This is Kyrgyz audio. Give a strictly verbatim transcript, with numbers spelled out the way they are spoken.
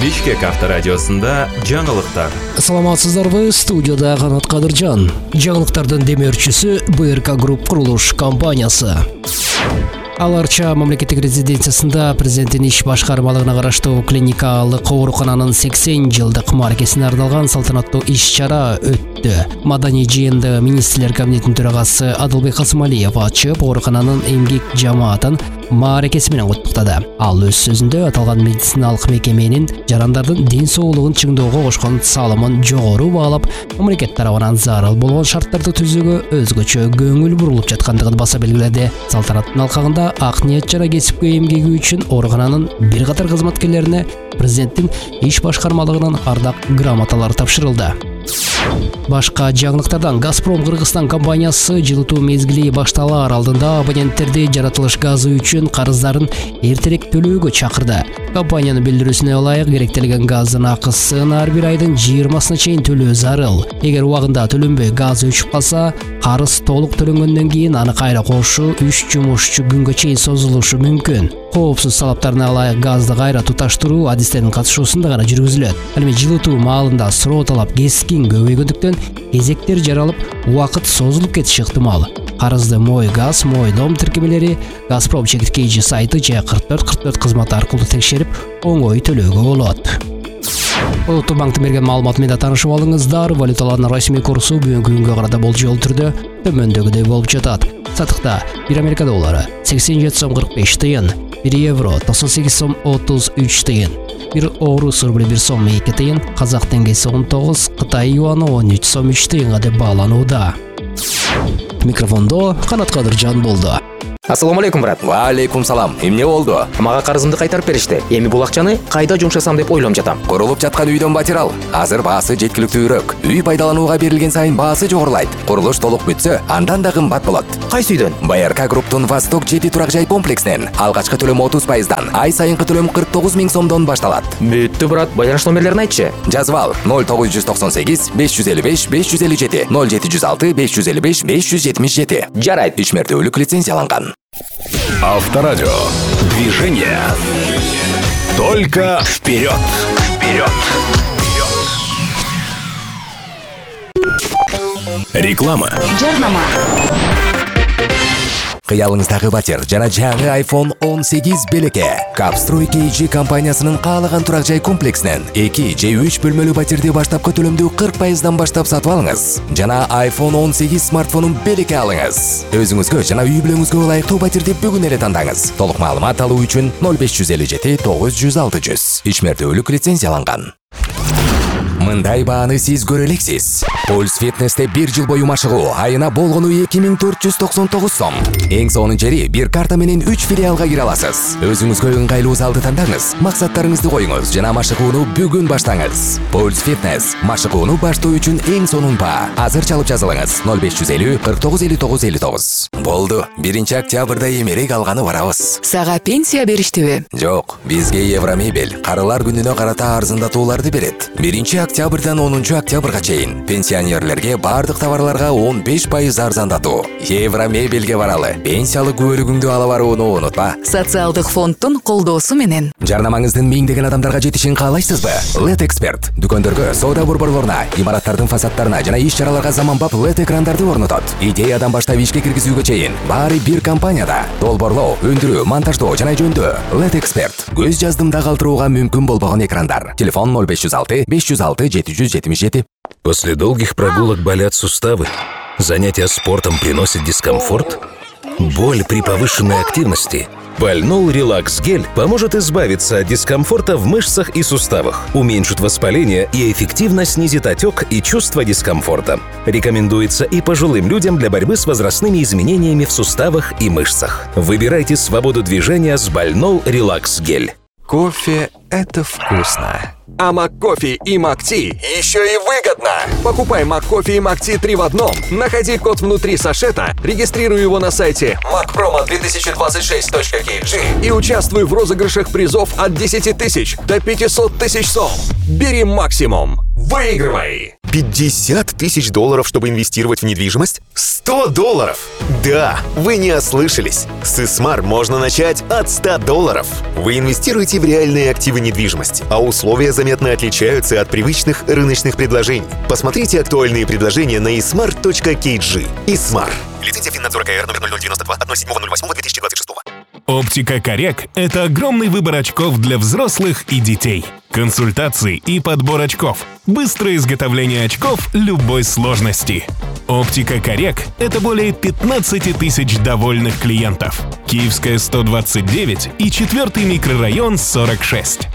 Бишкек авторадиосында жаңылыктар. Саламатсыздарбы, студияда Канат Кадыржан. Жаңылыктардын демөөрчүсү БРК Групп курулуш компаниясы. Аларча мамлекеттик резиденциясында президенттин иш башкармалыгына караштуу клиникалык оорукананын сексен жылдык мааракесине арналган салтанаттуу иш-чара өттү. Маданий жыйынды министрлер кабинетинин төрагасы Адылбек Касымалиев ачып, оорукананын эмгек жамаатын мааракеси менен куттуктады. Ал өз сөзүндө аталган медициналык мекеменин жарандардын ден соолугун чыңдоого кошкон салымын жогору баалап, мамлекет тарабынан зарыл болгон шарттарды түзүүгө өзгөчө көңүл бурулуп жаткандыгын баса белгиледи. Салтанаттын алкагында ак ниет жара кесипкө эмгеги үчүн оорукананын бир катар кызматкерлерине президенттин иш башкармалыгынын ардак грамоталары тапшырылды. Башка жаңылыктардан Газпром Кыргызстан компаниясы жылытуу мезгили башталаар алдында абоненттерди жаратылыш газы үчүн карыздарын эртерээк төлөөгө чакырды. Компаниянын билдирүүсүнө ылайык, керектелген газдын акысын ар бир айдын жыйырмасына чейин төлөө зарыл. Эгер убагында төлөнбөй газ өчүп калса, карыз толук төлөнгөндөн кийин аны кайра кошуу үч жумушчу күнгө чейин созулушу мүмкүн. Коопсуз талаптарына ылайык газды кайра туташтыруу адистердин катышуусунда гана жүргүзүлөт. Ал эми жылытуу маалында суроо талап кескин көбөйгөндүктөн кезектер жаралып, убакыт созулуп кетиши ыктымал. Карызды Мой газ, Мой дом тиркемелери, Газпром чекиткейчи сайты же кырк төрт кырк төрт кызматы аркылуу текшерип, оңой төлөөгө болот. Улуттук банктын берген маалыматы менен таанышып алыңыздар. Валюталардын расмий курсу бүгүнкү күнгө карата болжол түрдө төмөндөгүдөй болуп жатат. Сатыкта бир Америка доллары сексен жети сом кырк беш тыйын, бир евро токсон сегиз сом отуз үч тыйын, бир орус рубли бир сом эки тыйын, казак теңгеси он тогуз, Кытай юаны он үч сом үч тыйынга деп бааланууда. Микрофондо Канат Кадыржан болду. Ассаламу алейкум, брат. Ва алейкум салам. Эмне болду? Мага карызымды кайтарып беришти. Эми бул акчаны кайда жумшасам деп ойлоп жатам. Курулуп жаткан үйдөн батир ал. Азыр баасы жеткиликтүүрөөк. Үй пайдаланууга берилген сайын баасы жогорулайт. Курулуш толук бүтсө, андан да кымбат болот. Кайсы үйдөн? БРК Групптун Восток жети турак жай комплекснен алгачкы төлөм отуз пайыздан, ай сайынкы төлөм кырк тогуз миң сомдон башталат. Бүттү, брат. Байланыш номерлерин айтчы. Жазып ал: ноль тогуз жүз токсон сегиз беш жүз элүү беш беш жүз элүү жети, ноль жети жүз алты беш жүз элүү беш беш жүз жетимиш жети. Жарайт. Ишмердүүлүк лицензияланган. Авторадио. Движение. Только вперед. Вперед. Вперед. Реклама. Жарнама. Кыялыңыздагы батир жана жаңы айфон он сегиз белекке. Капстрой кей джи компаниясынын каалаган турак жай комплекснен эки же үч бөлмөлүү батирди баштапкы төлөмдүү кырк пайыздан баштап сатып алыңыз. Жана айфон он сегиз смартфонун белекке алыңыз. Өзүңүзгө жана үй бүлөңүзгө ылайыктуу батирди бүгүн эле тандаңыз. Толук маалымат алуу үчүн ноль беш жүз элүү жети тогуз жүз алты жүз. Ишмердүүлүк лицензияланган. Мындай бааны сиз көрө элексиз. Пульс Фитнесте бир жыл бою машыгуу айына болгону эки миң төрт жүз токсон тогуз сом. Эң сонун жери, бир карта менен үч филиалга кире аласыз. Өзүңүзгө ыңгайлуу залды тандаңыз, максаттарыңызды коюңуз жана машыгууну бүгүн баштаңыз. Пульс Фитнес машыгууну баштоо үчүн эң сонун баа. Азыр чалып жазылыңыз: ноль беш жүз элүү кырк тогуз элүү тогуз элүү тогуз. Болду, биринчи октябрда эмерек алганы барабыз. Сага пенсия бериштиби? Жок, бизге Евромебель карылар күнүнө карата арзандатууларды берет. биринчи октябрдан онунчу октябрга чейин пенсионерлерге бардык товарларга он беш пайыз арзандатуу. Евромебелге баралы. Пенсиялык күбөлүгүңдү ала барууну унутпа. Социалдык фонддун колдоосу менен. Жарнамаңыздын миңдеген адамдарга жетишин каалайсызбы? Лед Эксперт дүкөндөргө, соода борборлоруна, имараттардын фасадтарына жана иш-чараларга заманбап лед экрандарды орнотот. Идеядан баштап ишке киргизүүгө чейин баары бир компанияда. Долборлоо, өндүрүү, монтаждоо жана жөндөө. Лед Эксперт көз жаздымда калтырууга мүмкүн болбогон экрандар. Телефон ноль беш жүз алты беш жүз алты жети жүз жетимиш жети. После долгих прогулок болят суставы. Занятия спортом приносят дискомфорт. Боль при повышенной активности. Больнол Релакс Гель поможет избавиться от дискомфорта в мышцах и суставах, уменьшит воспаление и эффективно снизит отек и чувство дискомфорта. Рекомендуется и пожилым людям для борьбы с возрастными изменениями в суставах и мышцах. Выбирайте свободу движения с Больнол Релакс Гель. Кофе – это вкусно. А МакКофе и МакТи еще и выгодно! Покупай МакКофе и МакТи три в одном, находи код внутри сашета, регистрируй его на сайте мак промо две тысячи двадцать шесть точка кей джи и участвуй в розыгрышах призов от десяти тысяч до пятисот тысяч сом. Бери максимум! Выигрывай! пятьдесят тысяч долларов, чтобы инвестировать в недвижимость? сто долларов! Да, вы не ослышались. С Исмар можно начать от ста долларов. Вы инвестируете в реальные активы недвижимости, а условия заметно отличаются от привычных рыночных предложений. Посмотрите актуальные предложения на ismar точка кей джи. Исмар. Лицензия Финнадзора КР номер ноль ноль девяносто два от седьмого ноль восьмого две тысячи двадцать шестого. Оптика Коррек – это огромный выбор очков для взрослых и детей. Консультации и подбор очков. Быстрое изготовление очков любой сложности. Оптика Коррек – это более пятнадцать тысяч довольных клиентов. Киевская сто двадцать девять и четвертый микрорайон сорок шесть.